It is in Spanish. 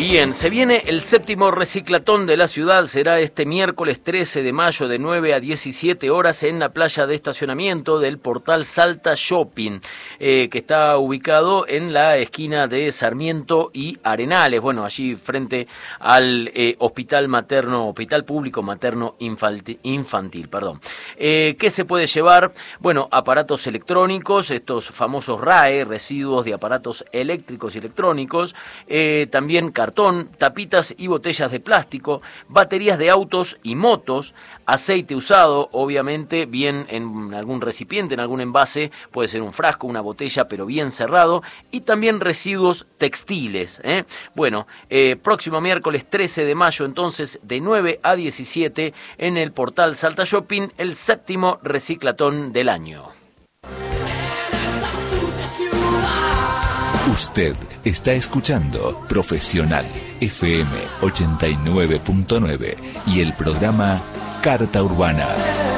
Bien, se viene el 7º reciclatón de la ciudad, será este miércoles 13 de mayo de 9 a 17 horas en la playa de estacionamiento del portal Salta Shopping, que está ubicado en la esquina de Sarmiento y Arenales, bueno, allí frente al hospital público materno infantil, perdón. ¿Qué se puede llevar? Bueno, aparatos electrónicos, estos famosos RAE, residuos de aparatos eléctricos y electrónicos, también cartón, tapitas y botellas de plástico, baterías de autos y motos, aceite usado, obviamente, bien en algún recipiente, en algún envase, puede ser un frasco, una botella, pero bien cerrado, y también residuos textiles. Bueno, próximo miércoles 13 de mayo, entonces, de 9 a 17, en el portal Salta Shopping, el 7º reciclatón del año. Usted está escuchando Profesional FM 89.9 y el programa Carta Urbana.